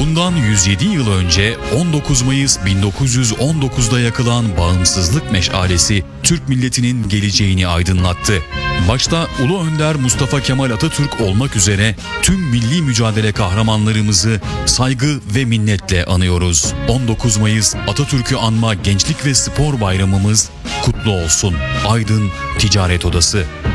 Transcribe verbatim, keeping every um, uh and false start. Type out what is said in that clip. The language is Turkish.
Bundan yüz yedi yıl önce on dokuz Mayıs bin dokuz yüz on dokuzda yakılan bağımsızlık meşalesi Türk milletinin geleceğini aydınlattı. Başta Ulu Önder Mustafa Kemal Atatürk olmak üzere tüm milli mücadele kahramanlarımızı saygı ve minnetle anıyoruz. on dokuz Mayıs Atatürk'ü anma Gençlik ve Spor Bayramımız kutlu olsun. Aydın Ticaret Odası.